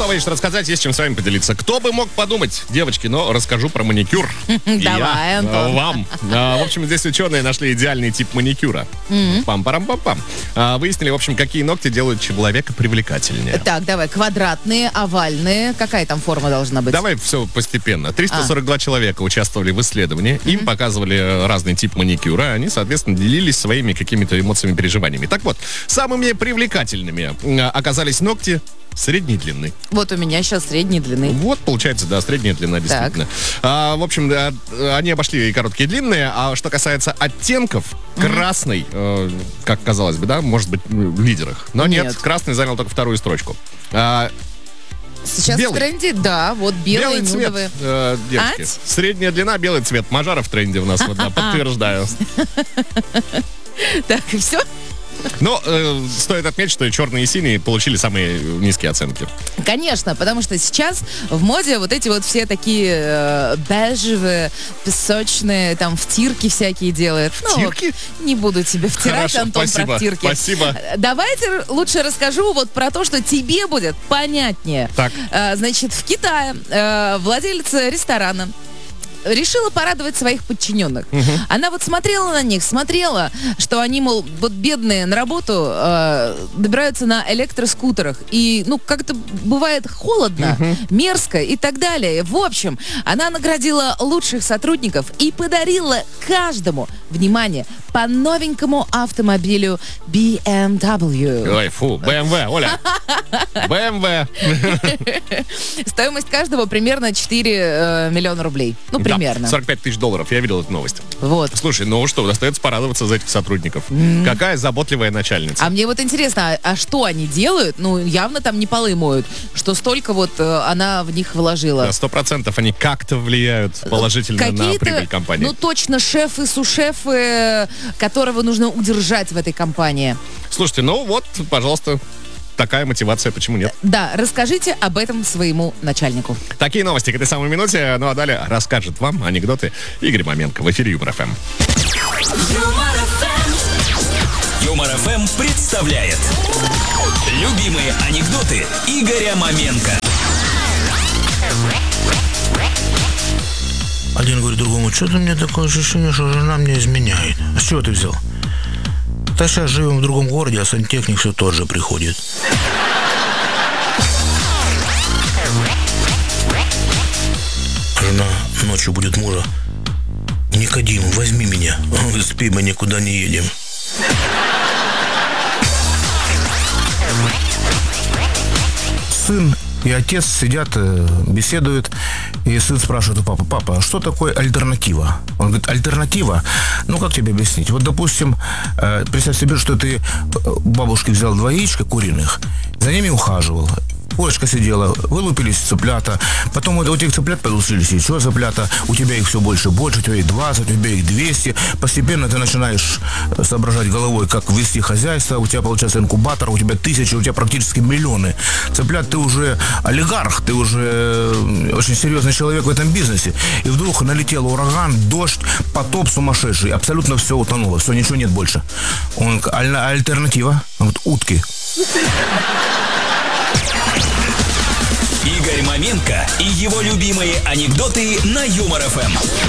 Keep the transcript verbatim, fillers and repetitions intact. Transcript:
готовы есть рассказать, есть чем с вами поделиться. Кто бы мог подумать, девочки, но расскажу про маникюр. Давай, Антон. Вам. В общем, здесь ученые нашли идеальный тип маникюра. Пам-парам-пам-пам. Выяснили, в общем, какие ногти делают человека привлекательнее. Так, давай, квадратные, овальные. Какая там форма должна быть? Давай все постепенно. триста сорок два человека участвовали в исследовании. Им показывали разный тип маникюра. Они, соответственно, делились своими какими-то эмоциями, переживаниями. Так вот, самыми привлекательными оказались ногти средней длины. Вот у меня сейчас средней длины. Вот, получается, да, средняя длина, действительно. А, в общем, да, они обошли и короткие, и длинные. А что касается оттенков, mm-hmm. красный, э, как казалось бы, да, может быть, в лидерах. Но нет, нет красный занял только вторую строчку. А, Сейчас белый. В тренде, да, вот белый, белый цвет, нюдовый. Э, девочки. Ать? Средняя длина, белый цвет. Мажара в тренде у нас, вот, да, подтверждаю. Так, и все? Но э, стоит отметить, что и черные, и синие получили самые низкие оценки. Конечно, потому что сейчас в моде вот эти вот все такие э, бежевые, песочные, там втирки всякие делают. Втирки? Ну, не буду тебе втирать, Хорошо, Антон, спасибо, про втирки. Спасибо. Давайте лучше расскажу вот про то, что тебе будет понятнее. Так. Э, значит, в Китае э, владелица ресторана решила порадовать своих подчиненных. Угу. Она вот смотрела на них, смотрела, что они, мол, вот бедные на работу э, добираются на электроскутерах. И, ну, как-то бывает холодно, угу. мерзко и так далее. В общем, она наградила лучших сотрудников и подарила каждому, внимание, по новенькому автомобилю би эм дабл ю. Ой, фу, бэ эм вэ, Оля. бэ эм вэ. Стоимость каждого примерно четыре э, миллиона рублей. Ну, примерно. Да, сорок пять тысяч долларов. Я видел эту новость. Вот. Слушай, ну что, остается порадоваться за этих сотрудников. Mm. Какая заботливая начальница. А мне вот интересно, а, а что они делают? Ну, явно там не полы моют, что столько вот э, она в них вложила. Сто процентов они как-то влияют положительно Какие-то, на прибыль компании. Ну, точно шефы, сушефы, которого нужно удержать в этой компании. Слушайте, ну вот, пожалуйста, такая мотивация, почему нет? Да, расскажите об этом своему начальнику. Такие новости к этой самой минуте. Ну а далее расскажет вам анекдоты Игорь Маменко в эфире Юмор ФМ. Юмор ФМ представляет любимые анекдоты Игоря Маменко. Один говорит другому: что-то мне такое ощущение, что жена мне изменяет. А с чего ты взял? Да сейчас живем в другом городе, а сантехник все тот же приходит. Жена ночью будет мужа: Никодим, возьми меня. Он говорит: спи, мы никуда не едем. Сын и отец сидят, беседуют, и сын спрашивает у папы: папа, а что такое альтернатива? Он говорит: альтернатива? Ну, как тебе объяснить? Вот, допустим, представь себе, что ты у бабушки взял два яичка куриных, за ними ухаживал. Курочка сидела, вылупились цыплята, потом у этих цыплят получились еще цыплята, у тебя их все больше и больше, у тебя их двадцать, у тебя их двести, постепенно ты начинаешь соображать головой, как вести хозяйство, у тебя получается инкубатор, у тебя тысячи, у тебя практически миллионы цыплят, ты уже олигарх, ты уже очень серьезный человек в этом бизнесе, и вдруг налетел ураган, дождь, потоп сумасшедший, абсолютно все утонуло, все, ничего нет больше. Он: аль- альтернатива? Он говорит: утки. Игорь Маменко и его любимые анекдоты на Юмор ФМ.